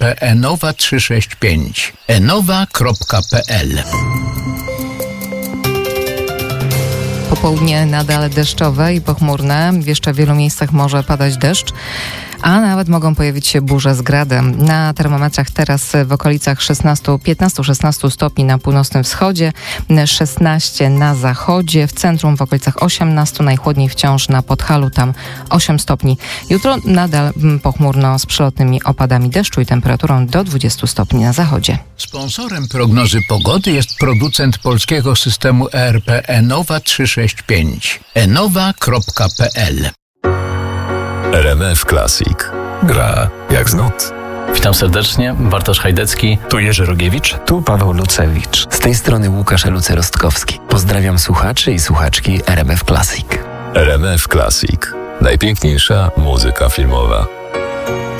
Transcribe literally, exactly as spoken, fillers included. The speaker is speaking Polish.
p enowa trzysta sześćdziesiąt pięć. enowa kropka p l. Popołudnie nadal deszczowe i pochmurne. W jeszcze wielu miejscach może padać deszcz, a nawet mogą pojawić się burze z gradem. Na termometrach teraz w okolicach piętnaście szesnaście stopni na północnym wschodzie, szesnaście na zachodzie, w centrum w okolicach osiemnaście, najchłodniej wciąż na Podhalu, tam osiem stopni. Jutro nadal pochmurno z przelotnymi opadami deszczu i temperaturą do dwudziestu stopni na zachodzie. Sponsorem prognozy pogody jest producent polskiego systemu E R P Enowa trzysta sześćdziesiąt pięć. enowa kropka p l. R M F Classic. Gra jak z nut. Witam serdecznie, Bartosz Hajdecki. Tu Jerzy Rogiewicz. Tu Paweł Lucewicz. Z tej strony Łukasz Eluce-Rostkowski. Pozdrawiam słuchaczy i słuchaczki R M F Classic. R M F Classic. Najpiękniejsza muzyka filmowa.